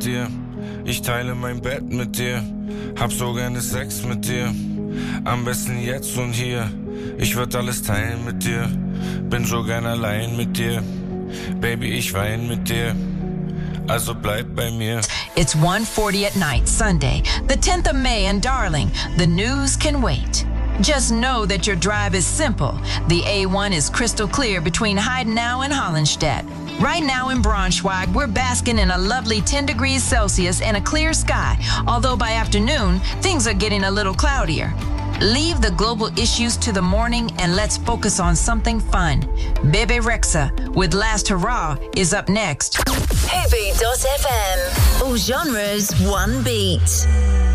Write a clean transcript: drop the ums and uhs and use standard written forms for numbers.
dir. Ich teile mein Bett mit dir, hab so gerne Sex mit dir. Am besten jetzt und hier, ich würd alles teilen mit dir. Bin so gern allein mit dir, Baby, ich wein mit dir. Also bleib bei mir. It's 1:40 at night, Sunday, the 10th of May in Darling. The news can wait. Just know that your drive is simple. The A1 is crystal clear between Heidenau and Hollenstedt. Right now in Braunschweig, we're basking in a lovely 10 degrees Celsius and a clear sky, although by afternoon, things are getting a little cloudier. Leave the global issues to the morning and let's focus on something fun. Bebe Rexha with Last Hurrah is up next. Heavy.fm. All genres, one beat.